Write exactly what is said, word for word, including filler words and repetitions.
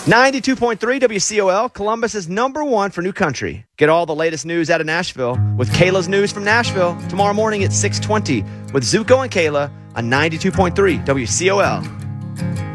ninety-two point three W C O L, Columbus is number one for new country. Get all the latest news out of Nashville with Kayla's News from Nashville tomorrow morning at six twenty with Zuko and Kayla on ninety-two point three W C O L.